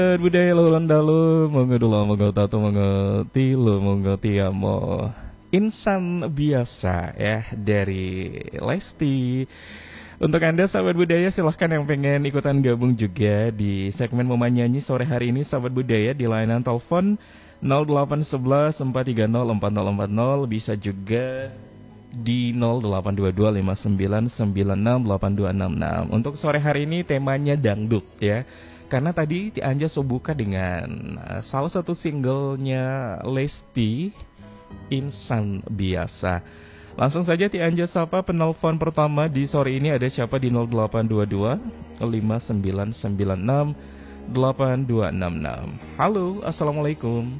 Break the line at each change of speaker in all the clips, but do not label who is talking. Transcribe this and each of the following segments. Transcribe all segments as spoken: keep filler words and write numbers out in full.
Budaya lulan dalu, monggo dulu, monggo tato, monggo tilu, monggo tiamo. Insan biasa ya dari Lesti. Untuk Anda sahabat budaya silahkan yang pengen ikutan gabung juga di segmen Mama Nyanyi sore hari ini sahabat budaya di layanan telepon nol delapan satu satu empat tiga nol empat nol empat nol, bisa juga di nol delapan dua dua lima sembilan sembilan enam delapan dua enam enam. Untuk sore hari ini temanya dangdut ya. Karena tadi Ti Anja Sobuka dengan uh, salah satu singlenya Lesti, Insan Biasa. Langsung saja Ti Anja sapa penelpon pertama di sore ini, ada siapa di nol delapan dua dua lima sembilan sembilan enam delapan dua enam enam. Halo, Assalamualaikum.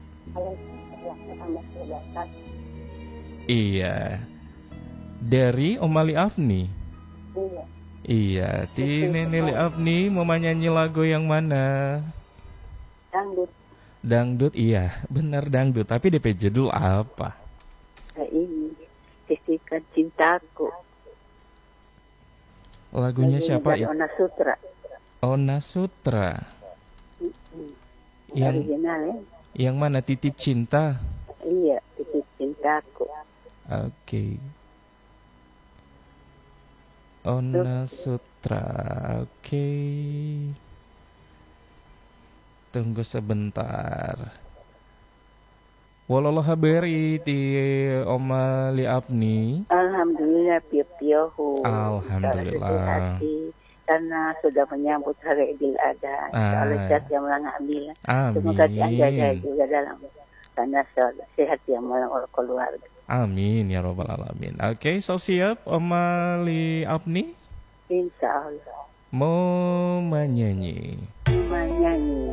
Iya. Dari Omali Afni.
Iya.
Iya, Tini Nili Afni mau nyanyi lagu yang mana?
Dangdut.
Dangdut, iya, benar dangdut. Tapi D P judul apa?
Nah, ini Sisihkan Cintaku.
Lagunya
Lagunya
siapa
dari
ya?
Ona Sutra.
Ona Sutra.
Mm-mm.
Yang
Original ya.
yang mana? Titip Cinta.
Iya, Titip Cintaku.
Oke. Ona Sutra. Oke. Tunggu sebentar. Wallah habari ti Oma Li Apni.
Alhamdulillah pio-piohu.
Alhamdulillah.
Karena sudah menyambut hari Idul Adha.
Ah.
Insya sehat yang melang ambil.
Amin.
Semoga Anda juga dalam karena sehat yang melang oleh keluarga.
Amin ya robbal alamin. Oke, so siap Oma Li Apni?
Insya Allah.
Mau menyanyi.
Menyanyi.